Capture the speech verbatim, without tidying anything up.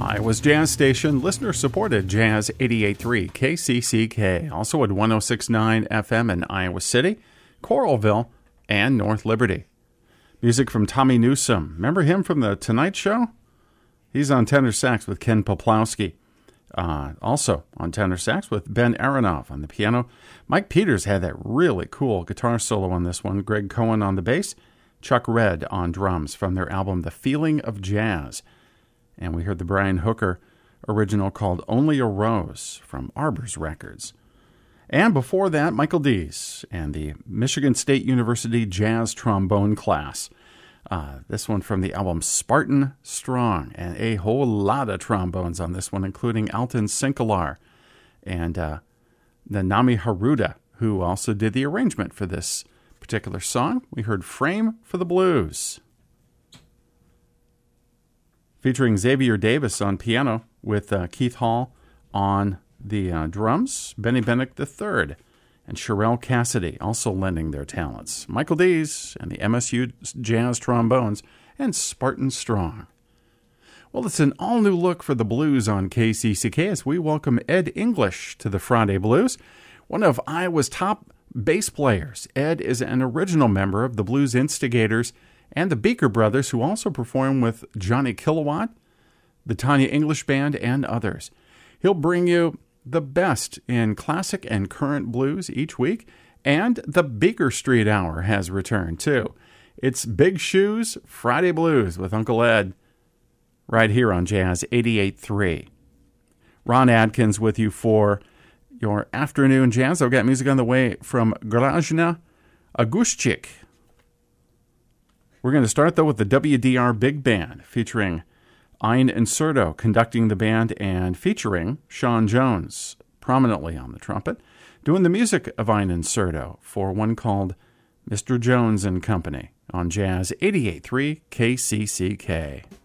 Iowa's Jazz Station, listener-supported Jazz eighty-eight point three K C C K, also at one oh six point nine F M in Iowa City, Coralville, and North Liberty. Music from Tommy Newsom. Remember him from The Tonight Show? He's on tenor sax with Ken Poplawski. Uh, also on tenor sax with Ben Aronoff on the piano. Mike Peters had that really cool guitar solo on this one. Greg Cohen on the bass. Chuck Red on drums from their album The Feeling of Jazz. And we heard the Brian Hooker original called Only a Rose from Arbor's Records. And before that, Michael Dees and the Michigan State University Jazz Trombone Class. Uh, this one from the album Spartan Strong, and a whole lot of trombones on this one, including Alton Sinkelar and uh, the Nami Haruda, who also did the arrangement for this particular song. We heard Frame for the Blues, featuring Xavier Davis on piano with uh, Keith Hall on the uh, drums, Benny Bennick the third, and Sherelle Cassidy also lending their talents. Michael Dees and the M S U Jazz Trombones and Spartan Strong. Well, it's an all-new look for the blues on K C C K as we welcome Ed English to the Friday Blues, one of Iowa's top bass players. Ed is an original member of the Blues Instigators and the Beaker Brothers, who also perform with Johnny Kilowatt, the Tanya English Band, and others. He'll bring you the best in classic and current blues each week, and the Beaker Street Hour has returned too. It's Big Shoes Friday Blues with Uncle Ed right here on Jazz eighty-eight point three. Ron Adkins with you for your afternoon jazz. I've got music on the way from Grajna Agushchik. We're going to start, though, with the W D R Big Band, featuring Ein Inserto conducting the band and featuring Sean Jones prominently on the trumpet, doing the music of Ein Inserto for one called Mister Jones and Company on Jazz eighty-eight point three K C C K.